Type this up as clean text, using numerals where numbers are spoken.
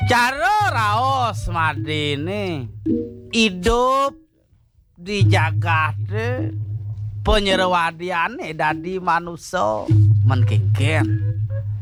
Cara raos madene hidup di jagat penyerwadiane dadi manusia menkengken